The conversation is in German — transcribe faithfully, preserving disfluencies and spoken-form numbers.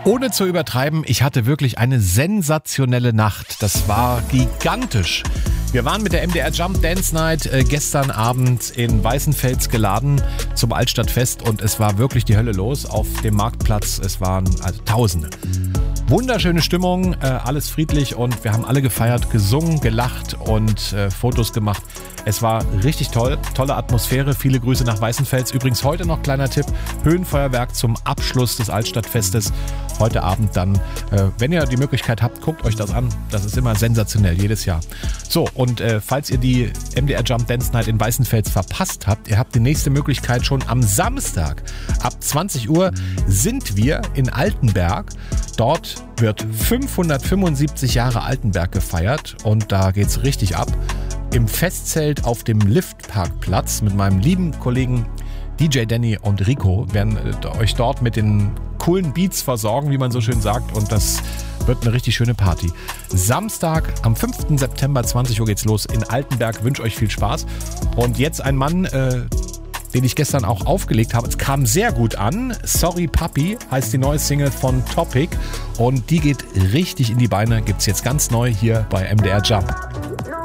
Ohne zu übertreiben, ich hatte wirklich eine sensationelle Nacht. Das war gigantisch. Wir waren mit der M D R Jump Dance Night äh, gestern Abend in Weißenfels geladen zum Altstadtfest und es war wirklich die Hölle los auf dem Marktplatz. Es waren also Tausende. Wunderschöne Stimmung, äh, alles friedlich und wir haben alle gefeiert, gesungen, gelacht und äh, Fotos gemacht. Es war richtig toll, tolle Atmosphäre, viele Grüße nach Weißenfels. Übrigens heute noch kleiner Tipp, Höhenfeuerwerk zum Abschluss des Altstadtfestes. Heute Abend dann, äh, wenn ihr die Möglichkeit habt, guckt euch das an. Das ist immer sensationell, jedes Jahr. So, und äh, falls ihr die M D R Jump Dance Night in Weißenfels verpasst habt, ihr habt die nächste Möglichkeit schon am Samstag. Ab zwanzig Uhr sind wir in Altenberg. Dort wird fünfhundertfünfundsiebzig Jahre Altenberg gefeiert und da geht's richtig ab. Im Festzelt auf dem Liftparkplatz mit meinem lieben Kollegen D J Danny und Rico werden euch dort mit den coolen Beats versorgen, wie man so schön sagt, und das wird eine richtig schöne Party. Samstag am fünften September, zwanzig Uhr geht's los in Altenberg. Wünsche euch viel Spaß. Und jetzt ein Mann, äh, den ich gestern auch aufgelegt habe. Es kam sehr gut an. Sorry Papi heißt die neue Single von Topic und die geht richtig in die Beine. Gibt's jetzt ganz neu hier bei M D R Jump.